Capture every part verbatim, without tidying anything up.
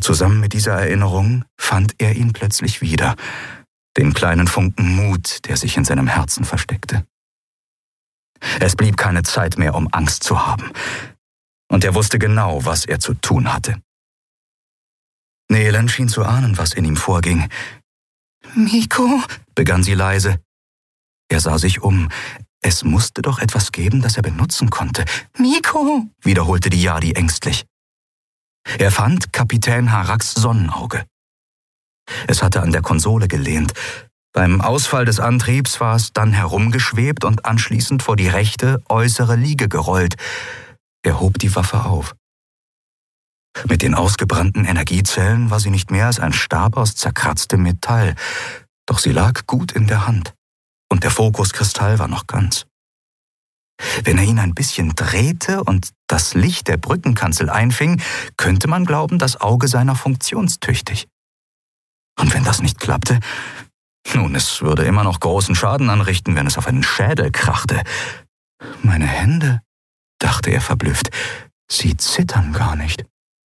Zusammen mit dieser Erinnerung fand er ihn plötzlich wieder, den kleinen Funken Mut, der sich in seinem Herzen versteckte. Es blieb keine Zeit mehr, um Angst zu haben, und er wusste genau, was er zu tun hatte. Nelen schien zu ahnen, was in ihm vorging. »Miko«, begann sie leise. Er sah sich um. Es musste doch etwas geben, das er benutzen konnte. »Miko«, wiederholte die Yadi ängstlich. Er fand Kapitän Haraks Sonnenauge. Es hatte an der Konsole gelehnt. Beim Ausfall des Antriebs war es dann herumgeschwebt und anschließend vor die rechte, äußere Liege gerollt. Er hob die Waffe auf. Mit den ausgebrannten Energiezellen war sie nicht mehr als ein Stab aus zerkratztem Metall, doch sie lag gut in der Hand, und der Fokuskristall war noch ganz. Wenn er ihn ein bisschen drehte und das Licht der Brückenkanzel einfing, könnte man glauben, das Auge sei noch funktionstüchtig. Und wenn das nicht klappte, nun, es würde immer noch großen Schaden anrichten, wenn es auf einen Schädel krachte. Meine Hände, dachte er verblüfft, sie zittern gar nicht.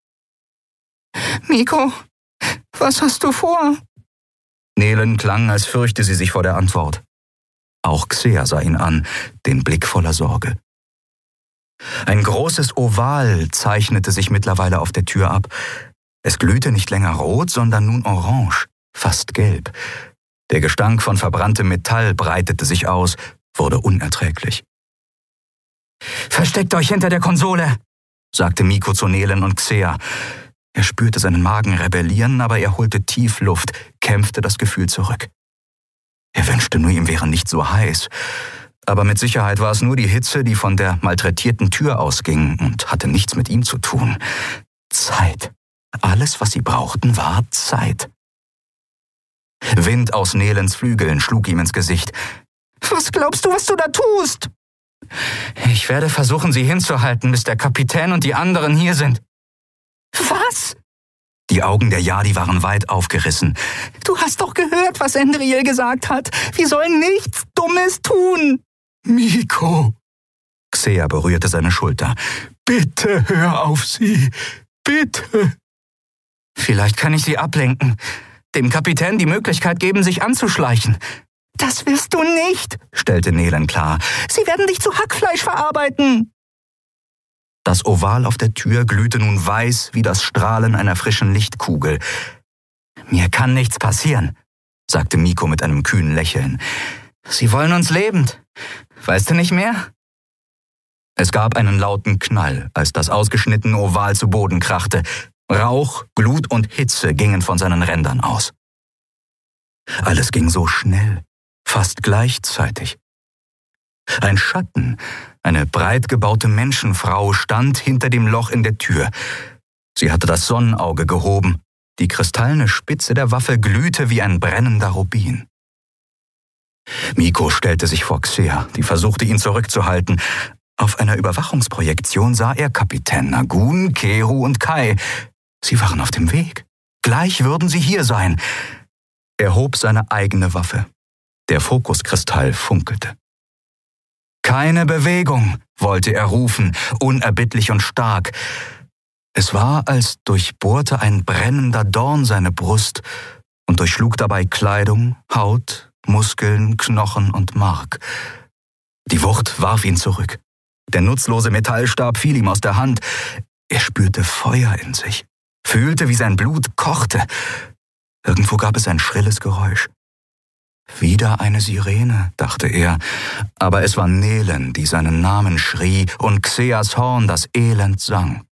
»Miko, was hast du vor?« Nelen klang, als fürchte sie sich vor der Antwort. Auch Xea sah ihn an, den Blick voller Sorge. Ein großes Oval zeichnete sich mittlerweile auf der Tür ab. Es glühte nicht länger rot, sondern nun orange, fast gelb. Der Gestank von verbranntem Metall breitete sich aus, wurde unerträglich. »Versteckt euch hinter der Konsole«, sagte Miko zu Nelen und Xea. Er spürte seinen Magen rebellieren, aber er holte tief Luft, kämpfte das Gefühl zurück. Er wünschte nur, ihm wäre nicht so heiß. Aber mit Sicherheit war es nur die Hitze, die von der malträtierten Tür ausging und hatte nichts mit ihm zu tun. Zeit. Alles, was sie brauchten, war Zeit. Wind aus Nelens Flügeln schlug ihm ins Gesicht. »Was glaubst du, was du da tust?« »Ich werde versuchen, sie hinzuhalten, bis der Kapitän und die anderen hier sind.« »Was?« Die Augen der Yadi waren weit aufgerissen. »Du hast doch gehört, was Endriel gesagt hat. Wir sollen nichts Dummes tun.« »Miko!« Xea berührte seine Schulter. »Bitte hör auf sie. Bitte!« »Vielleicht kann ich sie ablenken. Dem Kapitän die Möglichkeit geben, sich anzuschleichen.« »Das wirst du nicht«, stellte Nelen klar. »Sie werden dich zu Hackfleisch verarbeiten.« Das Oval auf der Tür glühte nun weiß wie das Strahlen einer frischen Lichtkugel. »Mir kann nichts passieren«, sagte Miko mit einem kühnen Lächeln. »Sie wollen uns lebend. Weißt du nicht mehr?« Es gab einen lauten Knall, als das ausgeschnittene Oval zu Boden krachte. Rauch, Glut und Hitze gingen von seinen Rändern aus. Alles ging so schnell, fast gleichzeitig. Ein Schatten, eine breit gebaute Menschenfrau, stand hinter dem Loch in der Tür. Sie hatte das Sonnenauge gehoben. Die kristallene Spitze der Waffe glühte wie ein brennender Rubin. Miko stellte sich vor Xea, die versuchte, ihn zurückzuhalten. Auf einer Überwachungsprojektion sah er Kapitän Nagun, Keru und Kai. Sie waren auf dem Weg. Gleich würden sie hier sein. Er hob seine eigene Waffe. Der Fokuskristall funkelte. »Keine Bewegung«, wollte er rufen, unerbittlich und stark. Es war, als durchbohrte ein brennender Dorn seine Brust und durchschlug dabei Kleidung, Haut, Muskeln, Knochen und Mark. Die Wucht warf ihn zurück. Der nutzlose Metallstab fiel ihm aus der Hand. Er spürte Feuer in sich, fühlte, wie sein Blut kochte. Irgendwo gab es ein schrilles Geräusch. Wieder eine Sirene, dachte er, aber es war Nelen, die seinen Namen schrie, und Xeas Horn das Elend sang.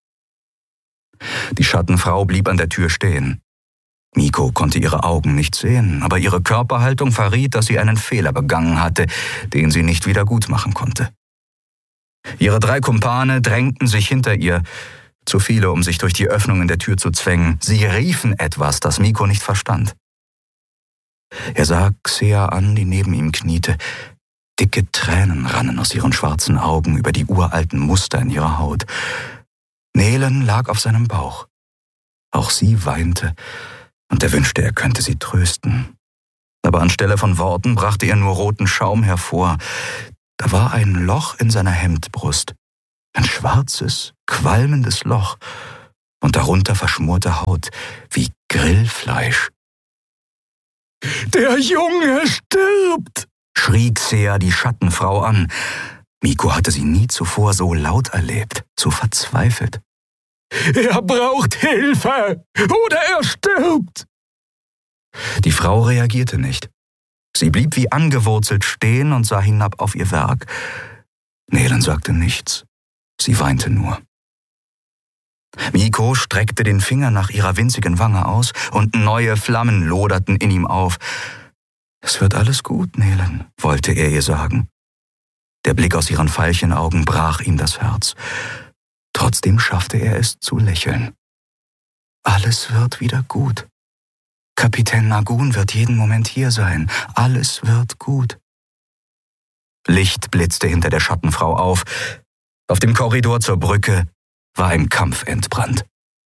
Die Schattenfrau blieb an der Tür stehen. Miko konnte ihre Augen nicht sehen, aber ihre Körperhaltung verriet, dass sie einen Fehler begangen hatte, den sie nicht wieder gutmachen konnte. Ihre drei Kumpane drängten sich hinter ihr, zu viele, um sich durch die Öffnung in der Tür zu zwängen. Sie riefen etwas, das Miko nicht verstand. Er sah Xea an, die neben ihm kniete. Dicke Tränen rannen aus ihren schwarzen Augen über die uralten Muster in ihrer Haut. Nelen lag auf seinem Bauch. Auch sie weinte, und er wünschte, er könnte sie trösten. Aber anstelle von Worten brachte er nur roten Schaum hervor. Da war ein Loch in seiner Hemdbrust. Ein schwarzes, qualmendes Loch. und darunter verschmorte Haut wie Grillfleisch. »Der Junge stirbt«, schrie Xea die Schattenfrau an. Miko hatte sie nie zuvor so laut erlebt, so verzweifelt. »Er braucht Hilfe, oder er stirbt!« Die Frau reagierte nicht. Sie blieb wie angewurzelt stehen und sah hinab auf ihr Werk. Nelen sagte nichts. Sie weinte nur. Miko streckte den Finger nach ihrer winzigen Wange aus und neue Flammen loderten in ihm auf. »Es wird alles gut, Nelen«, wollte er ihr sagen. Der Blick aus ihren Veilchenaugen brach ihm das Herz. Trotzdem schaffte er es zu lächeln. »Alles wird wieder gut. Kapitän Nagun wird jeden Moment hier sein. Alles wird gut.« Licht blitzte hinter der Schattenfrau auf. Auf dem Korridor zur Brücke war ein Kampf entbrannt.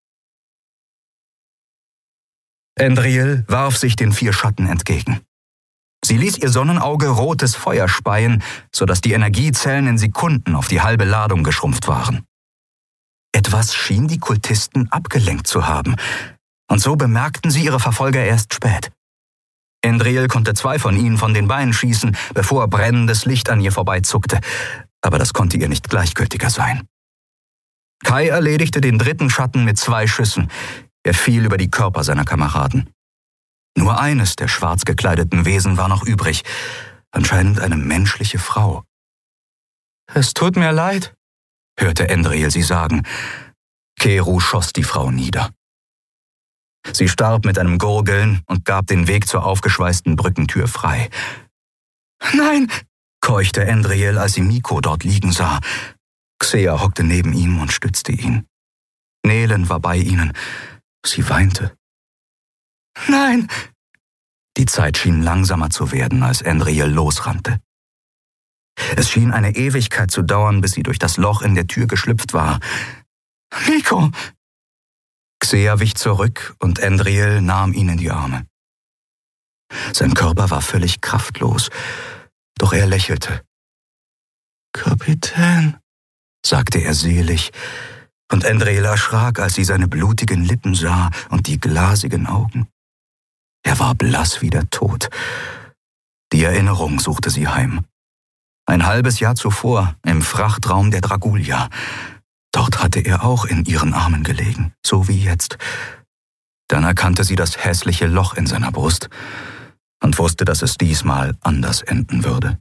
Endriel warf sich den vier Schatten entgegen. Sie ließ ihr Sonnenauge rotes Feuer speien, sodass die Energiezellen in Sekunden auf die halbe Ladung geschrumpft waren. Etwas schien die Kultisten abgelenkt zu haben, und so bemerkten sie ihre Verfolger erst spät. Endriel konnte zwei von ihnen von den Beinen schießen, bevor brennendes Licht an ihr vorbeizuckte, aber das konnte ihr nicht gleichgültiger sein. Kai erledigte den dritten Schatten mit zwei Schüssen. Er fiel über die Körper seiner Kameraden. Nur eines der schwarz gekleideten Wesen war noch übrig, anscheinend eine menschliche Frau. »Es tut mir leid«, hörte Endriel sie sagen. Keru schoss die Frau nieder. Sie starb mit einem Gurgeln und gab den Weg zur aufgeschweißten Brückentür frei. »Nein«, keuchte Endriel, als sie Miko dort liegen sah. Xea hockte neben ihm und stützte ihn. Nelen war bei ihnen. Sie weinte. »Nein!« Die Zeit schien langsamer zu werden, als Endriel losrannte. Es schien eine Ewigkeit zu dauern, bis sie durch das Loch in der Tür geschlüpft war. »Miko!« Xea wich zurück und Endriel nahm ihn in die Arme. Sein Körper war völlig kraftlos, doch er lächelte. »Kapitän«, sagte er selig, und Endriel erschrak, als sie seine blutigen Lippen sah und die glasigen Augen. Er war blass wie der Tod. Die Erinnerung suchte sie heim. Ein halbes Jahr zuvor, im Frachtraum der Dragulia. Dort hatte er auch in ihren Armen gelegen, so wie jetzt. Dann erkannte sie das hässliche Loch in seiner Brust und wusste, dass es diesmal anders enden würde.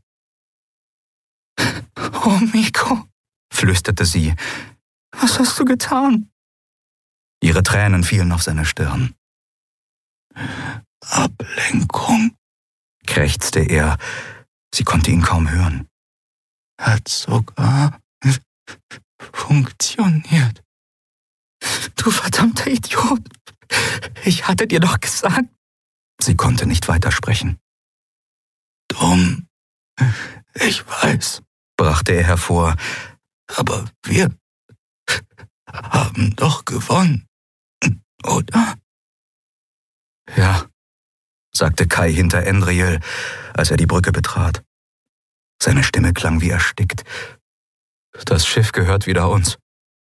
»Oh, Miko«, flüsterte sie, »was hast du getan?« Ihre Tränen fielen auf seine Stirn. »Ablenkung«, krächzte er. Sie konnte ihn kaum hören. »Hat sogar funktioniert.« »Du verdammter Idiot! Ich hatte dir doch gesagt...« Sie konnte nicht weitersprechen. »Dumm, ich weiß«, brachte er hervor, »aber wir haben doch gewonnen, oder?« »Ja«, sagte Kai hinter Endriel, als er die Brücke betrat. Seine Stimme klang wie erstickt. »Das Schiff gehört wieder uns.«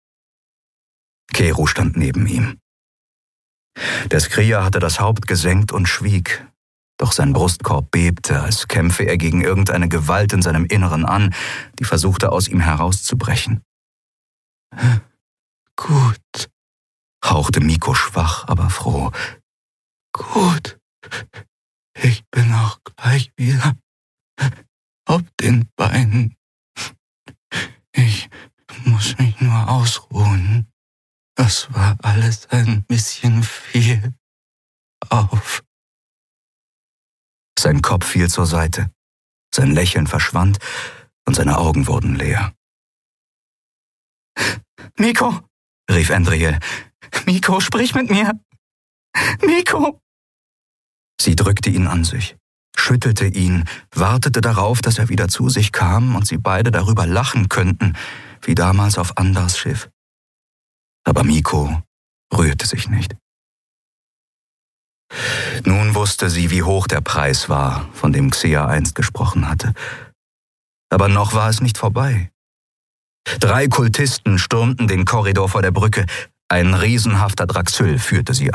Keru stand neben ihm. Der Skrier hatte das Haupt gesenkt und schwieg, doch sein Brustkorb bebte, als kämpfe er gegen irgendeine Gewalt in seinem Inneren an, die versuchte, aus ihm herauszubrechen. »Gut«, hauchte Miko schwach, aber froh. »Gut, ich bin auch gleich wieder auf den Beinen. Ich muss mich nur ausruhen. Das war alles ein bisschen viel. Auf.« Sein Kopf fiel zur Seite, sein Lächeln verschwand und seine Augen wurden leer. »Miko«, rief Endriel. »Miko, sprich mit mir! Miko!« Sie drückte ihn an sich, schüttelte ihn, wartete darauf, dass er wieder zu sich kam und sie beide darüber lachen könnten, wie damals auf Andars Schiff. Aber Miko rührte sich nicht. Nun wusste sie, wie hoch der Preis war, von dem Xea einst gesprochen hatte. Aber noch war es nicht vorbei. Drei Kultisten stürmten den Korridor vor der Brücke. Ein riesenhafter Draxyll führte sie